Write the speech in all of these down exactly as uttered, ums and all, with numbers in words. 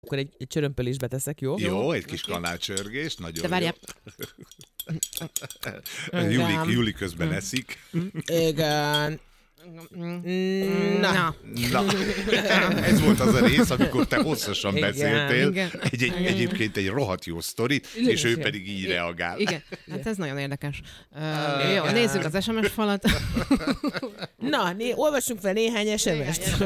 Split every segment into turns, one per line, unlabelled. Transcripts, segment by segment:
Akkor egy, egy csörömpölésbe teszek, jó?
Jó, egy kis kanálcsörgés, nagyon
De várjál.
jó. Júli, Júli közben eszik.
Igen. Na.
Na, ez volt az a rész, amikor te hosszasan
Igen,
beszéltél,
igen.
egy, egy, egyébként egy rohadt jó sztorit, és ő pedig így reagál.
Igen, hát ez nagyon érdekes. Uh, jó, nézzük az es em es falat.
Na, né, olvassunk fel néhány es em est.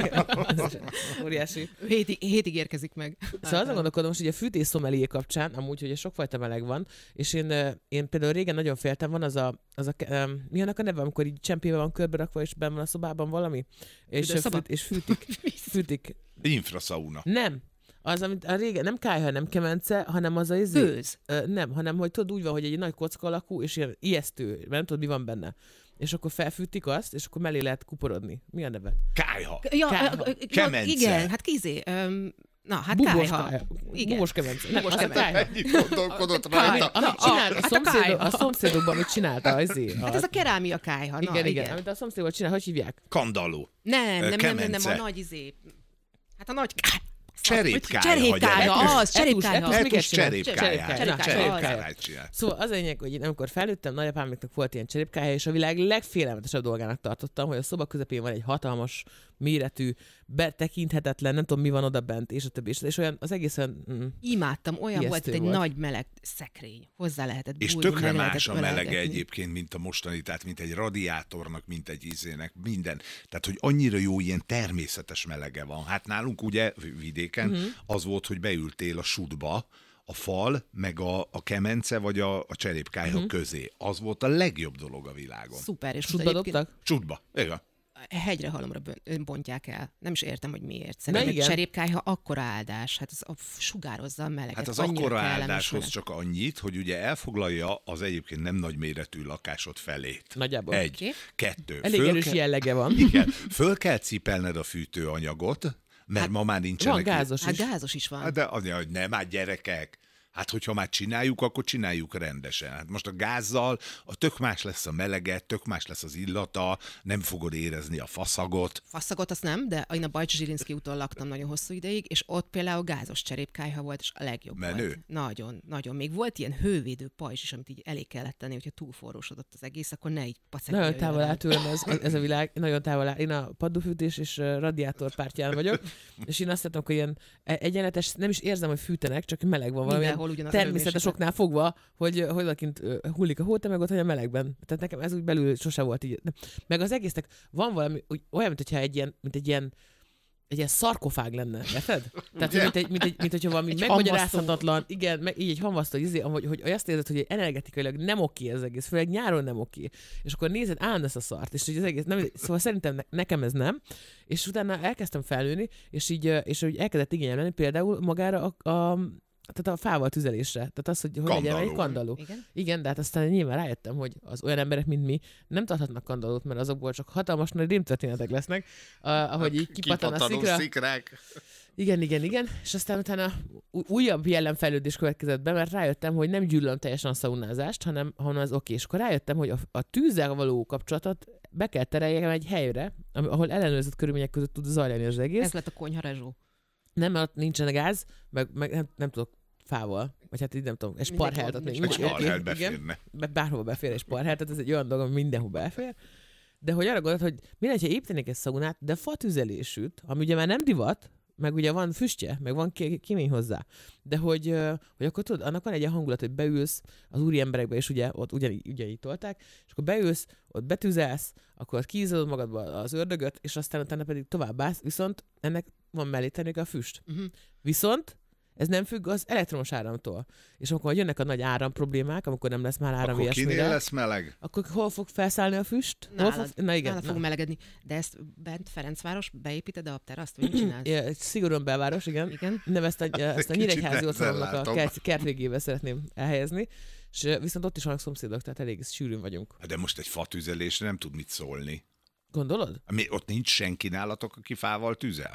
Óriási.
Hétig, hétig érkezik meg.
Szóval azon gondolkodom most, hogy a fűtés szomelié kapcsán, amúgy, hogy sokfajta meleg van, és én, én például régen nagyon féltem, van az a, az a um, mi annak a neve, amikor így csempével van körbe rakva, és benn van a szobában valami, és, fűt, és fűtik. fűtik.
Infraszauna.
Nem. Az, amit a régen, nem kályha, nem kemence, hanem az a izé,
Gőz.
Ö, nem, hanem hogy tudod úgy van, hogy egy nagy kocka alakú, és ilyen ijesztő, mert nem tudod, mi van benne. És akkor felfűtik azt, és akkor mellé lehet kuporodni. Mi a neve?
Kályha.
Ja,
Kályha.
ja,
Kemence.
igen, hát kizé. Um, na, hát
Bubos
kályha.
kályha.
Igen.
Bubos kemence. Nem,
Bubos
az a
kemence.
kályha.
Ennyit gondolkodott
Kályha.
rajta.
Amit csinált, a,
hát a
szomszédok,
kályha.
a szomszédokban, amit csinálta, azért.
Hát ez a kerámia kályha.
igen,
Na,
igen,
igen.
igen, amit a szomszédból csinál, hogy hívják?
Kandalló.
Nem, nem, nem, nem, nem,
Kemence.
a nagy izé. Hát a nagy kályha.
Cserépkályha,
Cserépkályha,
gyerekek.
az, cserépkályha.
Etus,
Etus
csinál?
cserépkályhát.
Cserépkályha.
Cserépkályhát csinál.
Szóval az a lényeg, hogy én amikor felnőttem, nagyapámnak volt ilyen cserépkályha, és a világ legfélelmetesebb dolgának tartottam, hogy a szoba közepén van egy hatalmas méretű, betekinthetetlen, nem tudom mi van oda bent, és a többi. És olyan, az egészen... Mm.
Imádtam, olyan
Ijesztő
volt, egy
volt.
nagy meleg szekrény. Hozzá lehetett
És
bújni,
tökre
meg
más
lehetett
a melege
ölelgetni.
egyébként, mint a mostani, tehát mint egy radiátornak, mint egy ízének, minden. Tehát, hogy annyira jó, ilyen természetes melege van. Hát nálunk ugye vidéken uh-huh. az volt, hogy beültél a sudba, a fal, meg a, a kemence, vagy a, a cserépkályha uh-huh. közé. Az volt a legjobb dolog a világon.
Szuper. És
Sudba
most egyébként
dobtak?
Sudba, igen.
hegyre halomra bön- bontják el. Nem is értem, hogy miért. Szerintem egy
igen.
cserépkályha akkora áldás. Hát az a sugározza a meleget.
Hát az
annyira
akkora
kellemes
áldáshoz
meleg.
csak annyit, hogy ugye elfoglalja az egyébként nem nagyméretű lakásod felét.
Nagyjából.
Egy,
Oké.
kettő.
Elég
Föl
erős
kell-
jellege van.
Igen, föl kell cipelned a fűtőanyagot, mert
Hát
ma már nincsenek...
Van gázos
Hát
is.
gázos is van.
Hát de az, hogy nem, hát gyerekek. Hát, hogyha már csináljuk, akkor csináljuk rendesen. Hát most a gázzal a tök más lesz a melege, tök más lesz az illata, nem fogod érezni a faszagot.
Faszagot azt nem, de én a Bajcsi Zsirinszky úton laktam nagyon hosszú ideig, és ott például gázos cserépkályha volt, és a legjobb
Menő.
volt. Nagyon, nagyon. Még volt ilyen hővédő pajzs is, amit így elé kellett tenni, hogyha túlforrósodott az egész, akkor ne így pacekja.
Nagyon távol áll tőlem ez, ez a világ, nagyon távol áll. Én a padlófűtés és uh, radiátor pártján vagyok, és én azt látom, hogy ilyen egyenletes, nem is érzem, hogy fűtenek, csak meleg van valami.
Mindenhol ugyanaz a
Természetes oknál fogva, hogy, hogy lakint uh, hullik a hó, te meg ott vagy a melegben. Tehát nekem ez úgy belül sose volt így. Meg az egésznek van valami, úgy, olyan, mint hogyha egy ilyen, mint egy ilyen egy ilyen szarkofág lenne, érted? Tehát, mint, egy, mint, egy, mint hogyha valami
Egy
megmagyarázhatatlan, igen, meg, így egy hamvasztó, izé, hogy, hogy azt érzed, hogy energetikailag nem oké ez egész, főleg nyáron nem oké. És akkor nézed, állandóan ezt a szart, és hogy az egész, nem, szóval szerintem ne, nekem ez nem. És utána elkezdtem felnőni, és így, és hogy elkezdett igényem lenni például magára a, a tehát a fával tüzelésre. Tehát az, hogy, hogy legyen egy kandalló.
Igen?
Igen, de hát aztán nyilván rájöttem, hogy az olyan emberek, mint mi, nem tarthatnak kandallót, mert azokból csak hatalmas nagy rémtörténetek lesznek, uh, ahogy így kipattan a szikra.
szikrák.
Igen, igen, igen. És aztán utána ú- újabb jellemfejlődés következett be, mert rájöttem, hogy nem gyűlölöm teljesen a szaunázást, hanem, hanem az oké. És akkor rájöttem, hogy a, a tűzzel való kapcsolatot be kell tereljem egy helyre, ahol ellenőrzött körülmények között tud zajlani az egész.
Ez lett a konyharezsó.
Nem, mert ott nincsen gáz, meg, meg nem, nem tudok fával, vagy hát így nem tudom, egy sparhelt, ott még
Egy
úgy
sparhelt
oké,
beférne.
igen, bárhova befér egy sparhelt, tehát ez egy olyan dolog, ami mindenhol befér. De hogy arra gondolt, hogy minden, ha építenék egy szaunát, de fatüzelésűt, ami ugye már nem divat, meg ugye van füstje, meg van ki- kimény hozzá. De hogy, ö, hogy akkor tudod, annak van egy ilyen hangulat, hogy beülsz az úri emberekbe, és ugye ott ugyanígy, ugyanígy tolták, és akkor beülsz, ott betűzelsz, akkor ott kiízolod magadba az ördögöt, és aztán utána pedig továbbállsz, viszont ennek van mellé tenni a füst.
Uh-huh.
Viszont ez nem függ az elektromos áramtól. És amikor jönnek a nagy áram problémák, amikor nem lesz már áram
Akkor kinél
ilyesmire,
lesz meleg?
akkor hol fog felszállni a füst? Hol
Nálad,
fog... Na igen.
nálad fog
Na.
melegedni. De ezt bent Ferencváros beépíted a teraszt, vagy mit csinálsz?
Ja, egy szigorúan belváros, igen.
Igen.
Nem, ezt a, ezt a
Kicsit
Nyíregyházi
nehezen
otthonomnak a
látom.
kert, kert végébe szeretném elhelyezni. És viszont ott is vannak szomszédok, tehát elég sűrűn vagyunk.
De most egy fatüzelésre nem tud mit szólni.
Gondolod?
Mi, ott nincs senki nálatok, aki fával tüzel?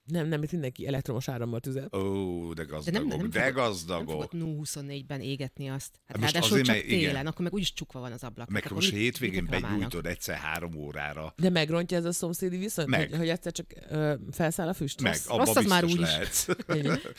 Nem, nem, itt mindenki elektromos árammal tüzel.
Ó, de
De
gazdagok,
nem, nem
de
fogod,
gazdagok.
Nem fogod nulla huszonnégyben égetni azt. Hát
Most
ráadásul
azért,
csak
mert- igen.
télen, akkor meg úgyis csukva van az ablak.
Meg
akkor
most
mit-
hétvégén
mit reklamálnak?
begyújtod egyszer három órára.
De megrontja ez a szomszédi viszont,
Meg.
hogy, hogy egyszer csak ö, felszáll a füst?
Meg,
Rossz.
abban
rossz az már
biztos
úgyis.
lehetsz.
Igen.